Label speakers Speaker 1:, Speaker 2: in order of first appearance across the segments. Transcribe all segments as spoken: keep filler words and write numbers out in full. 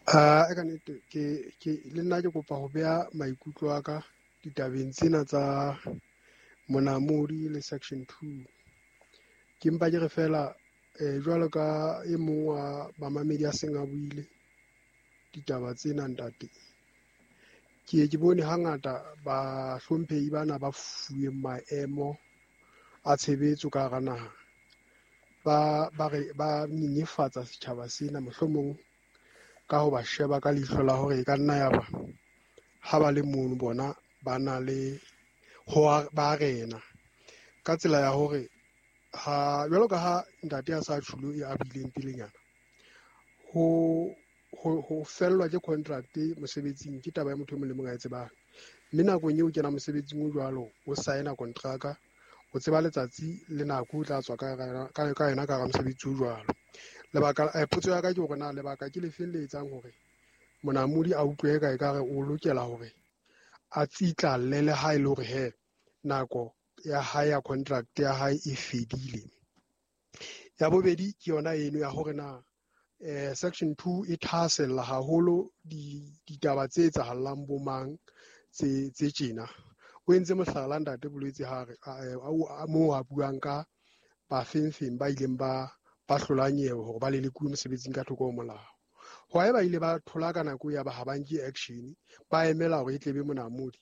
Speaker 1: Ah, e ka nnete ke ke le nna ke kopa ho beha maikutlo a ka ditabeng tsena tsa monamodi le section two. Ke mpa ke re fela eh jwalo ka e mong wa bamamedi a seng a buile ditaba tsena ntate. Ke ke bone hangata ba hlomphehi bana ba fuweng maemo a tshebetso ka hara naha ba ba re ba nyenyefatsa setjhaba sena mohlomong ka ho ba sheba ka leihlo la hore e ka nna ya ba ha ba le mono bona ba na le ho ba rena ka tsela ya hore ha jwalo ka ha ntate a sa tsholo e abileng pelenyana ho ho ho fellwa ke contract mosebetsing ke taba ya motho mo le mong a e tsebang, mme nakong eo kena mosebetsing o jwalo o sign-a kontraka o tseba letsatsi le nako o tla tswa ka ka ka yena ka ga mosebetsi o jwalo. Lebaka eh, potso ya ka ke hore na lebaka ke le felletsang hore monamodi a utlwe ka ekare o lokela hore a tsitlalle le ha e le hore he nako ya hae ya contract ya hae e fedile. Ya bobedi ke yona eno ya hore na eh, section two e thasella haholo ditaba tse etsahallang bo mang tse tse tjena. O entse mohlala ntate Bolwetse ha re moo a buang ka bafengfeng ba ileng ba ba hlola nyewe hore ba lelekuwe mosebetsing ka thoko ho molao. Hwae ba ile ba thola ka nako ya ba ha ba nke action ba emela hore e tlebe monamodi.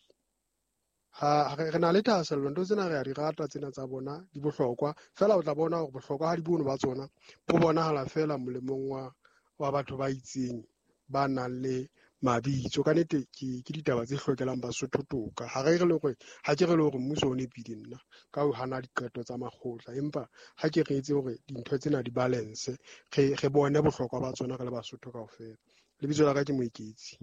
Speaker 1: Ha re na le thahasello ntho tsena re a di rata tsena tsa bona di bohlokwa fela o tla bona hore bohlokwa ha di bono ba tsona bo bonahala fela molemong wa wa batho ba itseng ba nang le mabitso ka nnete ke ke ditaba tse hlokelang Basotho toka. Ha re re le hore ha ke re le hore mmuso o nepile nna ka ho hana diqeto tsa makgotla, empa ha ke re etse hore dintho tsena di balance re re bone bohlokwa ba tsona re le Basotho kaofela. Lebitso la ka ke Moeketsi.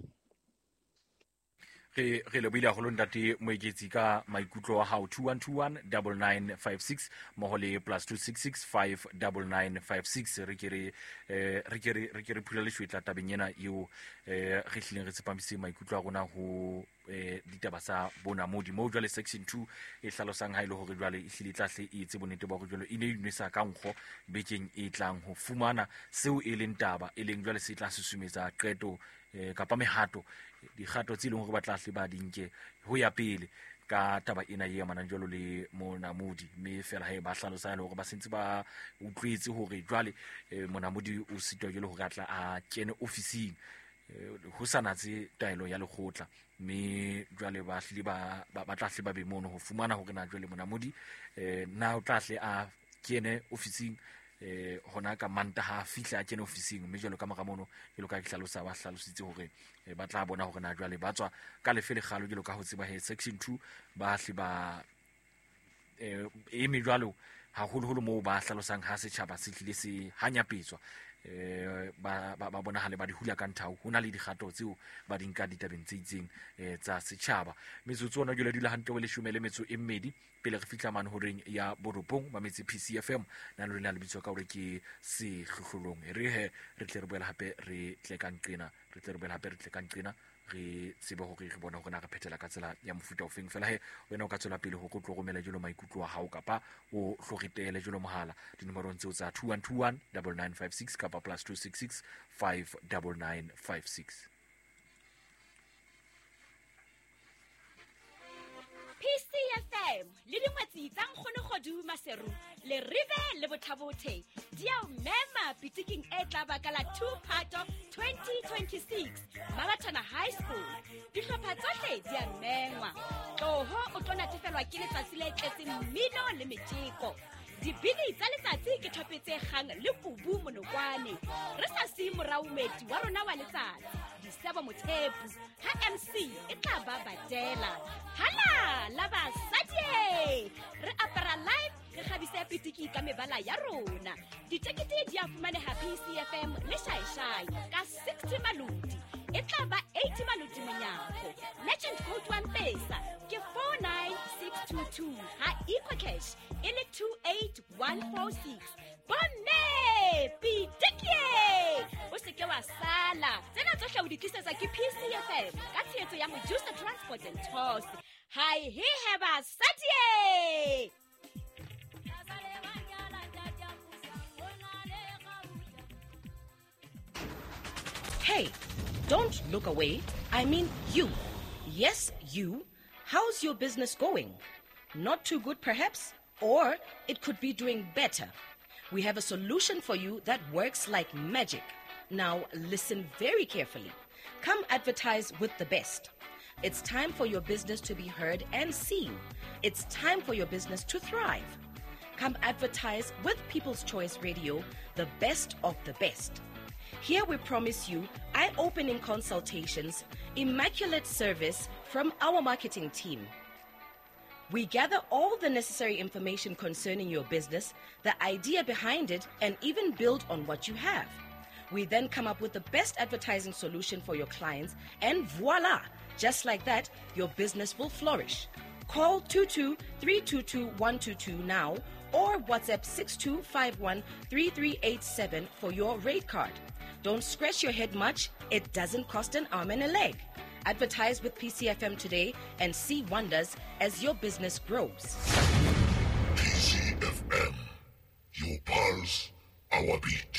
Speaker 2: re re le bila go ntate Moeketsi ka maikutlo wa hao two one two one nine nine five six mo le plus two six six five nine nine five six re ke re eh re ke re re ke re phula le shwetla tabeng ena eo eh re hlileng re tsepamise maikutlo a rona ho eh ditaba sa bonamodi mo jwale section two e hlalosang ha ile hore jwale e hlile tlahle e etse bonete ba go jwale e ne inwesa ka nkgo bekeng e tlang ho fumana seo e leng taba e leng jwale se tla susumetsa qeto eh kapa mehato dikgato tse leng hore ba tla hle ba dinke ho ya pele ka taba ena e amanang jwalo le monamodi, mme fela ha e ba hlalosa le hore ba sentse ba utlwetse hore jwale eh, monamodi o sitwa jwale hore atla a kene ofising ho sanatse taelo ya lekgotla, mme jwale ba hle ba ba tla hle ba be mono ho fumana hore na jwale monamodi eh, na o tla hle a kene ofising eh hona ka manta ha fihla a kene ofising, mme jwalo ka mora mono jwalo ka ke hlalosa ba hlalositse hore eh, ba tla bona hore na jwale ba tswa ka lefele galo jwalo ka ho tseba he section two ba hle ba eh e me jwalo ha holo holo mo ba hlalosang ha setjhaba se tlile se hanya petswa eh ba ba bona hale ba di hula ka nthao hona le dikgato tseo ba di nka ditabeng tse itseng eh tsa setjhaba. Metsotso ona jwale dula hantle le shumele metso e mmedi pele re fihla mane horeng ya boropong ba metse P C F M na le rena le bitso ka hore ke se hlohlolong re he re tle re boela hape re tle ka nqena re tle re boela hape re tle ka nqena re tsebe hore re bona hore na re phethela ka tsela ya mofuta ofeng fela he wena o ka tswela pele ho go tlo romela jelo maikutlo a hao kapa o hloritele jelo mohala dinomorong tseo tsa two one two one nine nine five six kapa plus two six six five nine nine five six.
Speaker 3: P C F M le dingwetsi tsa nkgone godu maseru le rive le botlhabothe di a mema pitiking e tla bakala two part of twenty twenty-six Mabatana High School dihlopha tsohle di a mengwa tloho o tlo natefelwa ke letsatsi le tletseng mmino le metjeko dibini tsa letsatsi ke thapetse kgang le kubu monokwane re sa se moraumedi wa rona wa letsatsi disebo mothepu ha M C e tla ba badela hala la basadi re apara live re khabise pitiki ka mebala ya rona ditekete di a fumaneha P C F M le shai shai ka sixty maludi e tla ba eighty maludi monyako legend code one pesa ke four nine six two two ha eco cash e le two eight one four six bonne pitiki o se ke wa sala tsena tsohle o di tlisetsa ke P C F M ka tshetso ya Mojusa Transport and Tours hi he have a satie.
Speaker 4: Hey, Don't look away. I mean you. Yes, you. How's your business going? Not too good, perhaps? Or it could be doing better. We have a solution for you that works like magic. Now, listen very carefully. Come advertise with the best. It's time for your business to be heard and seen. It's time for your business to thrive. Come advertise with People's Choice Radio, the best of the best. Here we promise you eye-opening consultations, immaculate service from our marketing team. We gather all the necessary information concerning your business, the idea behind it, and even build on what you have. We then come up with the best advertising solution for your clients, and voila! Just like that, your business will flourish. Call two two three two two one two two now or WhatsApp six two five one three three eight seven for your rate card. Don't scratch your head much. It doesn't cost an arm and a leg. Advertise with P C F M today and see wonders as your business grows.
Speaker 5: P C F M, your pulse, our beat.